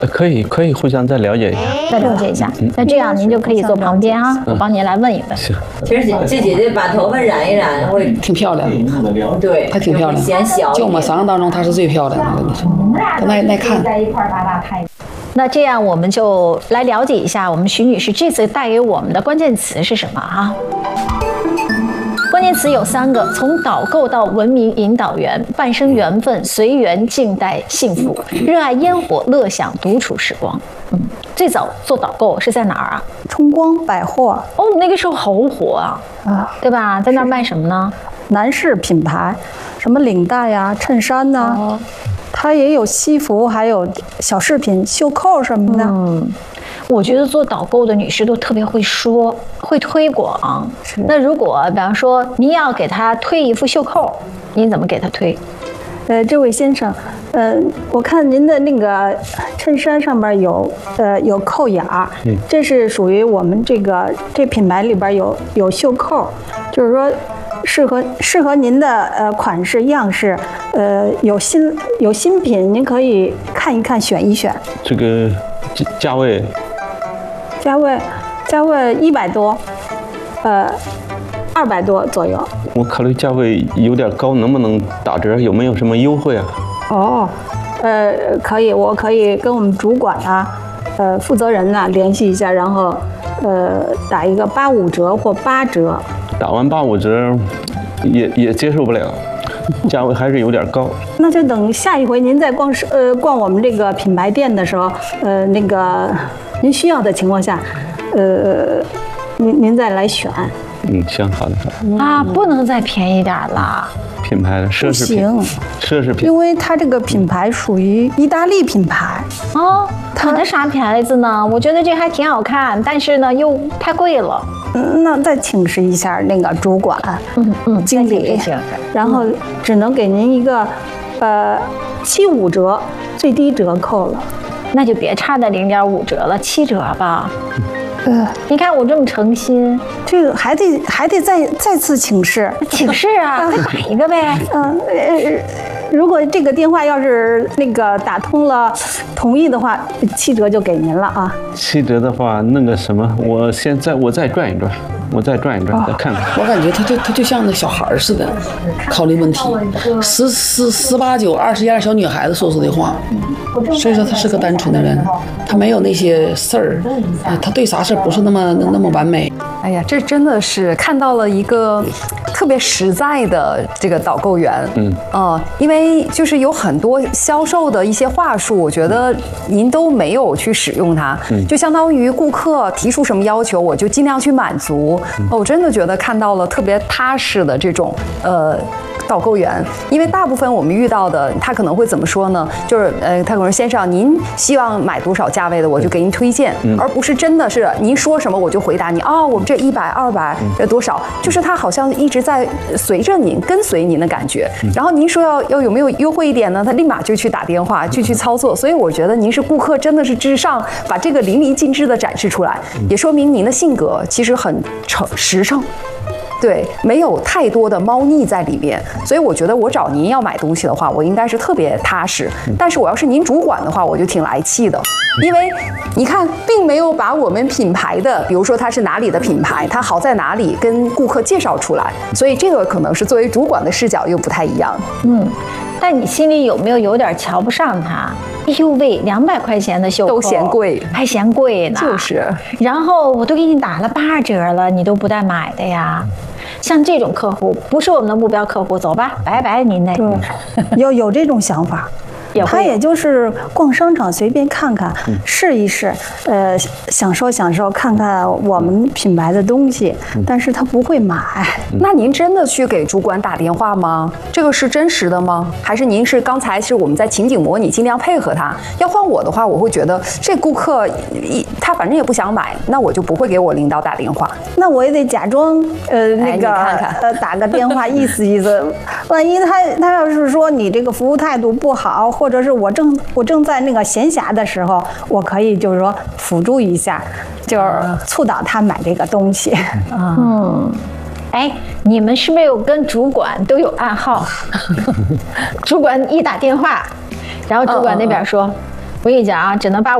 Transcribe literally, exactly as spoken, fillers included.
可以可以互相再了解一下， 再了解一下。那这样您就可以坐旁边啊，我帮您来问一问。 行。 其实这姐姐把头发染一染会挺漂亮的， 对， 她挺漂亮。 显小。 就我们三个当中，她是最漂亮的，我跟你说，她耐耐看。 在一块打打拍。那这样我们就来了解一下，我们徐女士这次带给我们的关键词是什么啊？关键词有三个：从导购到文明引导员，半生缘分，随缘静待幸福，热爱烟火，乐享独处时光。嗯，最早做导购是在哪儿啊？ 冲光百货哦，那个时候好火啊，啊，对吧？在那儿卖什么呢？ 男士品牌，什么领带呀、衬衫呐、哦，它也有西服，还有小饰品、袖扣什么的。 嗯。我觉得做导购的女士都特别会说，会推广。那如果比方说您要给她推一副袖扣，您怎么给她推？ 呃，这位先生，呃，我看您的那个衬衫上边有呃有扣眼儿，嗯，这是属于我们这个这品牌里边有有袖扣，就是说适合适合您的呃款式样式，呃有新有新品，您可以看一看，选一选。 这个价位。 价位，价位一百多，呃，二百多左右。 我考虑价位有点高，能不能打折？有没有什么优惠啊？ 哦，呃，可以，我可以跟我们主管啊，呃，负责人呐、啊、联系一下，然后，呃，打一个八五折或八折。 打完八五折，也也接受不了，价位还是有点高。 那就等下一回您再逛市呃逛我们这个品牌店的时候，呃，那个。您需要的情况下，呃，您您再来选。 嗯，行，好的，好的。啊，不能再便宜点了。 品牌的奢侈品， 不行， 奢侈品， 因为它这个品牌属于意大利品牌。 哦，它的啥牌子呢？我觉得这还挺好看，但是呢又太贵了。 嗯，那再请示一下那个主管， 嗯嗯， 经理，然后只能给您一个，呃，七五折，最低折扣了。 那就别差那零点五折了，七折吧。呃，你看我这么诚心， 这个还得还得再再次请示， 请示啊，再打一个呗。 嗯，呃，如果这个电话要是那个打通了，同意的话，七折就给您了啊。 七折的话，那个什么，我现在我再转一转。我再转一转，再看看。 我感觉他就他就像那小孩似的，考虑问题，十十十八九、二十一二小女孩子说出的话，所以说他是个单纯的人，他没有那些事儿，啊，他对啥事儿不是那么那么完美。 哎呀，这真的是看到了一个特别实在的这个导购员，嗯，呃，因为就是有很多销售的一些话术，我觉得您都没有去使用它，嗯，就相当于顾客提出什么要求，我就尽量去满足。哦，我真的觉得看到了特别踏实的这种呃导购员，因为大部分我们遇到的，他可能会怎么说呢？就是呃，他可能说先生，您希望买多少价位的，我就给您推荐，嗯、而不是真的是您说什么我就回答你哦，我们这一百、二百，这多少？就是他好像一直在随着您，跟随您的感觉。然后您说要要有没有优惠一点呢？他立马就去打电话，就去操作。所以我觉得您是顾客真的是至上，把这个淋漓尽致的展示出来，也说明您的性格其实很诚实诚。对，没有太多的猫腻在里面，所以我觉得我找您要买东西的话，我应该是特别踏实。但是我要是您主管的话，我就挺来气的，因为你看，并没有把我们品牌的，比如说它是哪里的品牌，它好在哪里，跟顾客介绍出来，所以这个可能是作为主管的视角又不太一样。 嗯，但你心里有没有有点瞧不上他？哎呦喂，两百块钱的袖扣都嫌贵， 还嫌贵呢。 就是， 然后我都给你打了八折了，你都不带买的呀。像这种客户不是我们的目标客户，走吧，拜拜您那。 对，有有这种想法。他也就是逛商场随便看看，嗯、试一试，呃，享受享受，看看我们品牌的东西，嗯、但是他不会买。 那您真的去给主管打电话吗？这个是真实的吗？还是您是刚才是我们在情景模拟，尽量配合他？要换我的话，我会觉得这顾客一他反正也不想买，那我就不会给我领导打电话。 那我也得假装呃那个看看呃打个电话意思意思，万一他他要是说你这个服务态度不好。或者是我正我正在那个闲暇的时候，我可以就是说辅助一下，就是促导他买这个东西。 嗯，哎，你们是不是有跟主管都有暗号？主管一打电话，然后主管那边说：“ 我跟你讲啊，只能把